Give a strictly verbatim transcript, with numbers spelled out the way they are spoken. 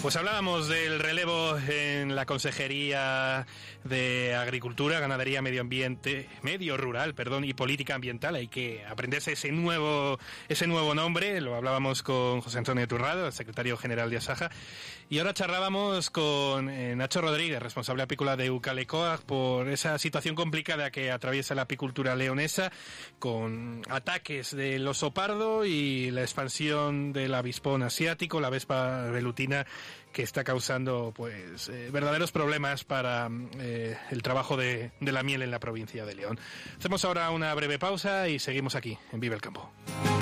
Pues hablábamos del relevo en la Consejería de Agricultura, Ganadería, Medio Ambiente, Medio Rural, perdón, y Política Ambiental. Hay que aprenderse ese nuevo, ese nuevo nombre. Lo hablábamos con José Antonio Turrado, el secretario general de Asaja. Y ahora charlábamos con eh, Nacho Rodríguez, responsable apícola de Ucalecoag, por esa situación complicada que atraviesa la apicultura leonesa, con ataques del oso pardo y la expansión del avispón asiático, la vespa velutina, que está causando pues eh, verdaderos problemas para eh, el trabajo de, de la miel en la provincia de León. Hacemos ahora una breve pausa y seguimos aquí en Vive el Campo.